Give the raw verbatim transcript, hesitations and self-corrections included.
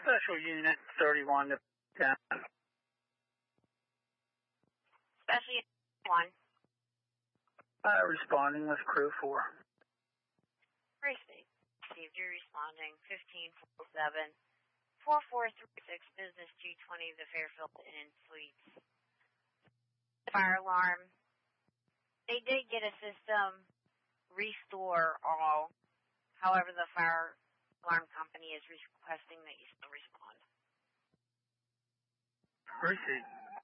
Special Unit thirty-one to ten. Special Unit one. Uh, responding with crew four. Received. Received. You're responding. fifteen forty-seven. four four three six Business two twenty, the Fairfield Inn Suites. Fire alarm. They did get a system restore all. However, the fire alarm company is requesting that you still respond. Received.